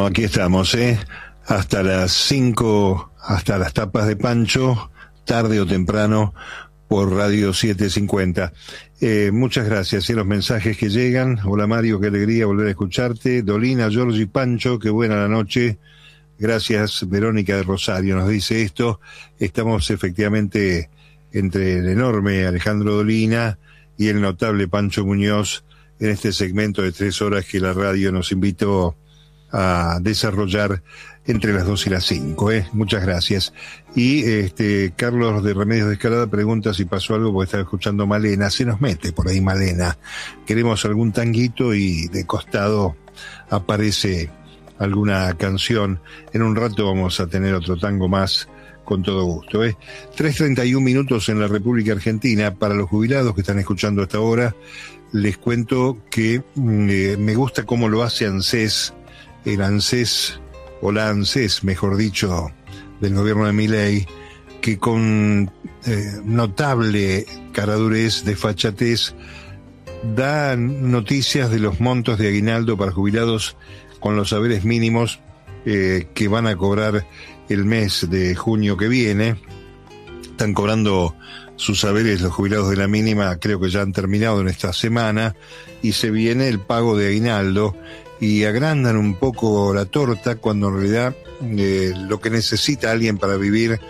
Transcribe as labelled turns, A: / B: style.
A: Bueno, aquí estamos, hasta las 5, hasta las tapas de Pancho, tarde o temprano, por Radio 750. Muchas gracias, los mensajes que llegan. Hola Mario, qué alegría volver a escucharte. Dolina, Giorgi, Pancho, qué buena la noche. Gracias, Verónica de Rosario nos dice esto. Estamos efectivamente entre el enorme Alejandro Dolina y el notable Pancho Muñoz en este segmento de 3 horas que la radio nos invitó a desarrollar entre las 2 y las 5, Muchas gracias. Y Carlos de Remedios de Escalada pregunta si pasó algo porque estaba escuchando Malena. Se nos mete por ahí Malena. Queremos algún tanguito y de costado aparece alguna canción. En un rato vamos a tener otro tango más con todo gusto, 3:31 minutos en la República Argentina. Para los jubilados que están escuchando hasta ahora, les cuento que me gusta cómo lo hace ANSES, el ANSES, o la ANSES, mejor dicho, del gobierno de Milei, que con notable caradurez, desfachatez, da noticias de los montos de aguinaldo para jubilados con los saberes mínimos que van a cobrar el mes de junio que viene. Están cobrando sus saberes los jubilados de la mínima, creo que ya han terminado en esta semana, y se viene el pago de aguinaldo, y agrandan un poco la torta cuando en realidad lo que necesita alguien para vivir